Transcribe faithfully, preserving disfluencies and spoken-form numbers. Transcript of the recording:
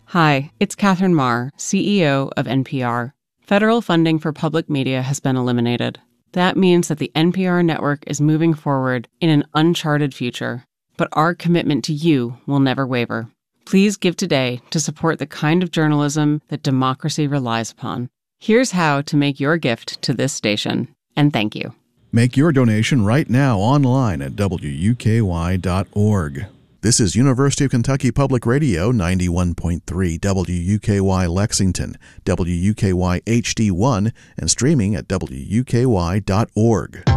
Hi, it's Catherine Marr, C E O of N P R. Federal funding for public media has been eliminated. That means that the N P R network is moving forward in an uncharted future. But our commitment to you will never waver. Please give today to support the kind of journalism that democracy relies upon. Here's how to make your gift to this station. And thank you. Make your donation right now online at W U K Y dot org. This is University of Kentucky Public Radio ninety-one point three W U K Y Lexington, W U K Y H D one, and streaming at W U K Y dot org.